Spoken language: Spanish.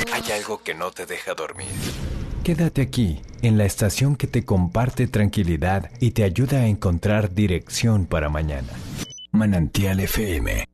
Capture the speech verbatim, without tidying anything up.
Hay algo que no te deja dormir. Quédate aquí, en la estación que te comparte tranquilidad y te ayuda a encontrar dirección para mañana. Manantial F M.